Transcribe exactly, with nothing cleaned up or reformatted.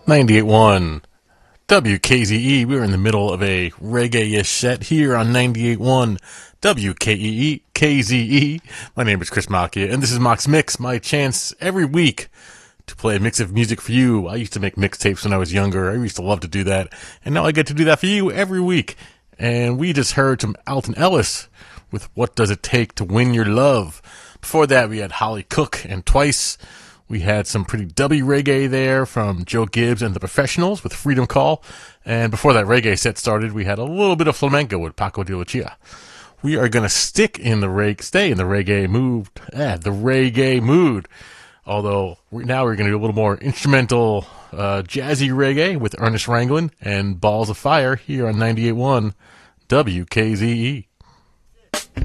ninety-eight point one W K Z E. We're in the middle of a reggae-ish set here on ninety-eight point one W K E E, K Z E. My name is Chris Macchia, and this is Mock's Mix, my chance every week to play a mix of music for you. I used to make mixtapes when I was younger. I used to love to do that, and now I get to do that for you every week. And we just heard from Alton Ellis with What Does It Take to Win Your Love. Before that, we had Holly Cook and Twice. We had some pretty dubby reggae there from Joe Gibbs and the Professionals with Freedom Call. And before that reggae set started, we had a little bit of flamenco with Paco de Lucia. We are going to stick in the reg- stay in the reggae mood, eh, the reggae mood. Although we- now we're going to do a little more instrumental, uh, jazzy reggae with Ernest Ranglin and Balls of Fire here on ninety-eight point one W K Z E.